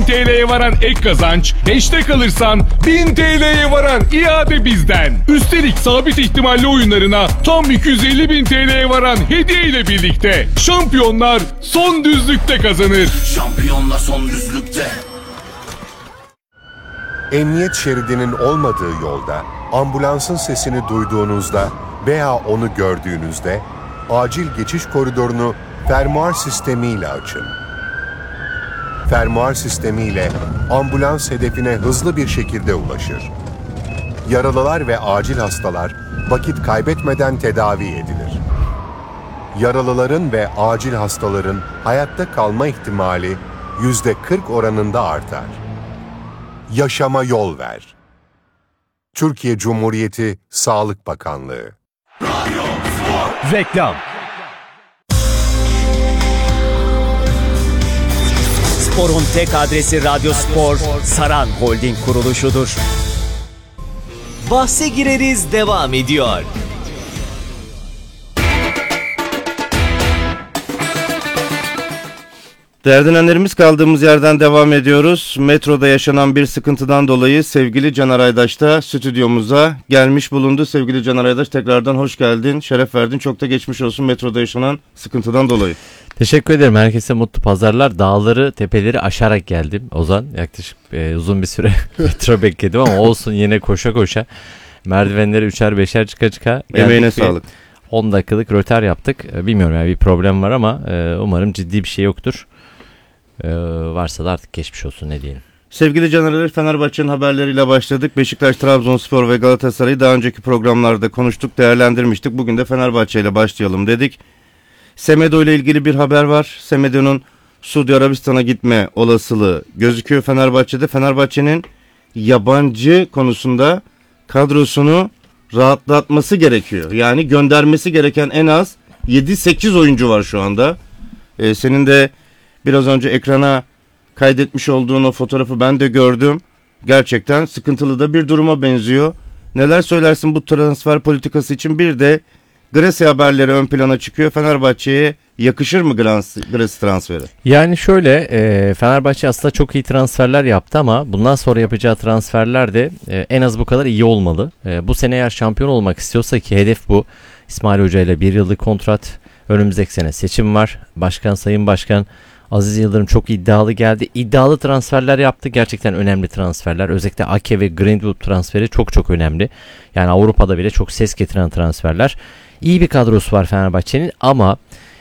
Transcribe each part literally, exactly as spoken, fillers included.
T L'ye varan ek kazanç, hashtag kalırsan bin T L'ye varan iade bizden. Üstelik sabit ihtimalli oyunlarına tam iki yüz elli bin T L'ye varan hediye ile birlikte şampiyonlar son düzlükte kazanır. Şampiyonlar son düzlükte. Emniyet şeridinin olmadığı yolda, ambulansın sesini duyduğunuzda veya onu gördüğünüzde acil geçiş koridorunu fermuar sistemiyle açın. Fermuar sistemiyle ambulans hedefine hızlı bir şekilde ulaşır. Yaralılar ve acil hastalar vakit kaybetmeden tedavi edilir. Yaralıların ve acil hastaların hayatta kalma ihtimali yüzde kırk oranında artar. Yaşama yol ver. Türkiye Cumhuriyeti Sağlık Bakanlığı. Reklam. Spor'un tek adresi Radyo Spor, Saran Holding kuruluşudur. Bahse gireriz devam ediyor. Değerli dinleyenlerimiz, kaldığımız yerden devam ediyoruz. Metroda yaşanan bir sıkıntıdan dolayı sevgili Caner Aydaş da stüdyomuza gelmiş bulundu. Sevgili Caner Aydaş, tekrardan hoş geldin, şeref verdin. Çok da geçmiş olsun metroda yaşanan sıkıntıdan dolayı. Teşekkür ederim. Herkese mutlu pazarlar. Dağları, tepeleri aşarak geldim Ozan. Yaklaşık e, uzun bir süre metro bekledim ama olsun, yine koşa koşa. Merdivenleri üçer beşer çıka çıka geldik. Emeğine sağlık. on dakikalık röter yaptık. Bilmiyorum yani, bir problem var ama e, umarım ciddi bir şey yoktur. E, varsa da artık geçmiş olsun, ne diyelim. Sevgili Caner Aydaş, Fenerbahçe'nin haberleriyle başladık. Beşiktaş, Trabzonspor ve Galatasaray'ı daha önceki programlarda konuştuk, değerlendirmiştik. Bugün de Fenerbahçe ile başlayalım dedik. Semedo ile ilgili bir haber var. Semedo'nun Suudi Arabistan'a gitme olasılığı gözüküyor Fenerbahçe'de. Fenerbahçe'nin yabancı konusunda kadrosunu rahatlatması gerekiyor. Yani göndermesi gereken en az yedi sekiz oyuncu var şu anda. Ee, senin de biraz önce ekrana kaydetmiş olduğun o fotoğrafı ben de gördüm. Gerçekten sıkıntılı da bir duruma benziyor. Neler söylersin bu transfer politikası için? Bir de Gresi haberleri ön plana çıkıyor. Fenerbahçe'ye yakışır mı Gresi transferi? Yani şöyle, e, Fenerbahçe aslında çok iyi transferler yaptı ama bundan sonra yapacağı transferler de e, en az bu kadar iyi olmalı. E, bu sene eğer şampiyon olmak istiyorsa, ki hedef bu. İsmail Hoca ile bir yıllık kontrat. Önümüzdeki sene seçim var. Başkan, Sayın Başkan Aziz Yıldırım çok iddialı geldi. İddialı transferler yaptı. Gerçekten önemli transferler. Özellikle Ake ve Greenwood transferi çok çok önemli. Yani Avrupa'da bile çok ses getiren transferler. İyi bir kadrosu var Fenerbahçe'nin ama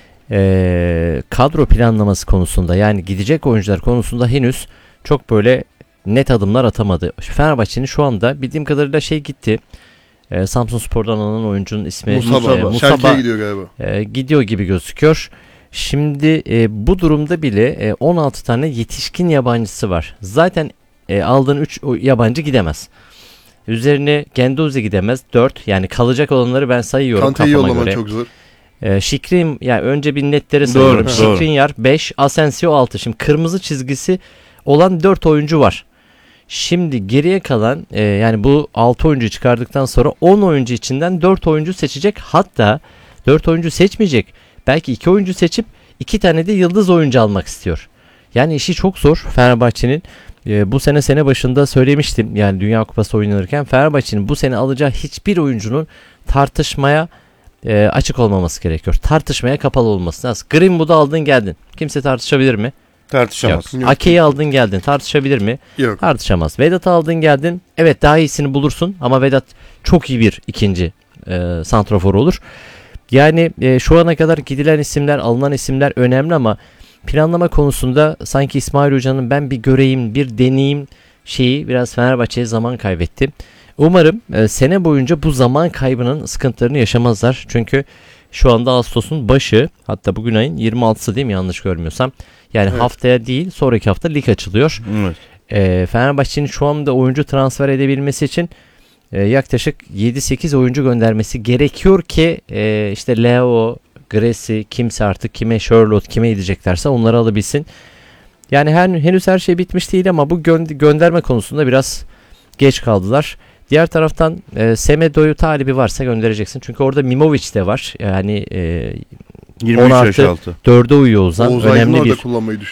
e, kadro planlaması konusunda, yani gidecek oyuncular konusunda henüz çok böyle net adımlar atamadı. Fenerbahçe'nin şu anda bildiğim kadarıyla şey gitti. E, Samsunspor'dan alınan oyuncunun ismi Musaba. E, Musaba gidiyor galiba. E, gidiyor gibi gözüküyor. Şimdi e, bu durumda bile e, on altı tane yetişkin yabancısı var. Zaten e, aldığın üç yabancı gidemez. Üzerine Genduzi gidemez. dört. Yani kalacak olanları ben sayıyorum Kante'yi kafama yollaman göre. çok zor. E, Şikrin, yani önce bir netleri sayıyorum. Doğru, doğru. Şikrinyar beş, Asensio altı. Şimdi kırmızı çizgisi olan dört oyuncu var. Şimdi geriye kalan e, yani bu altı oyuncu çıkardıktan sonra on oyuncu içinden dört oyuncu seçecek. Hatta dört oyuncu seçmeyecek. Belki iki oyuncu seçip iki tane de yıldız oyuncu almak istiyor. Yani işi çok zor Fenerbahçe'nin. E, bu sene sene başında söylemiştim. Yani Dünya Kupası oynanırken Fenerbahçe'nin bu sene alacağı hiçbir oyuncunun tartışmaya e, açık olmaması gerekiyor. Tartışmaya kapalı olması lazım. Greenwood'u aldın geldin. Kimse tartışabilir mi? Tartışamaz. Yok. Ake'yi aldın geldin. Tartışabilir mi? Yok. Tartışamaz. Vedat'ı aldın geldin. Evet, daha iyisini bulursun ama Vedat çok iyi bir ikinci e, santrafor olur. Yani e, şu ana kadar gidilen isimler, alınan isimler önemli ama planlama konusunda sanki İsmail Hoca'nın ben bir göreyim, bir deneyeyim şeyi biraz Fenerbahçe'ye zaman kaybetti. Umarım e, sene boyunca bu zaman kaybının sıkıntılarını yaşamazlar. Çünkü şu anda Ağustos'un başı, hatta bugün ayın yirmi altısı değil mi, yanlış görmüyorsam. Yani evet. Haftaya değil, sonraki hafta lig açılıyor. Evet. E, Fenerbahçe'nin şu anda oyuncu transfer edebilmesi için e, yaklaşık yedi sekiz oyuncu göndermesi gerekiyor ki e, işte Leo, Gresi, kimse artık kime Charlotte, kime gideceklerse onları alabilsin. Yani her, henüz her şey bitmiş değil ama bu gö- gönderme konusunda biraz geç kaldılar. Diğer taraftan e, Semedo'yu talibi varsa göndereceksin. Çünkü orada Mimovic de var. Yani e, yirmi üç yaş altı. dörde uyuyor Ozan. Oğuz Önemli Aydın'ı orada bir kullanmayı